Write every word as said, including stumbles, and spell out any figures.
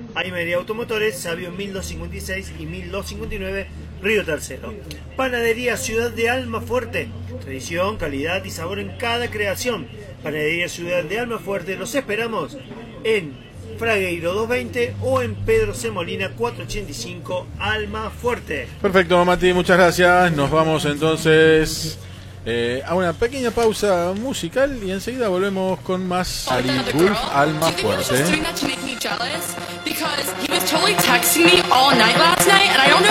Aymería Automotores, Sabio mil doscientos cincuenta y seis y mil doscientos cincuenta y nueve, Río Tercero. Panadería Ciudad de Almafuerte, tradición, calidad y sabor en cada creación. Panadería Ciudad de Almafuerte, los esperamos en Fragueiro doscientos veinte o en Pedro C. Molina cuatrocientos ochenta y cinco, Almafuerte. Perfecto, Mati, muchas gracias. Nos vamos entonces eh, a una pequeña pausa musical y enseguida volvemos con más Ali Wolf Almafuerte.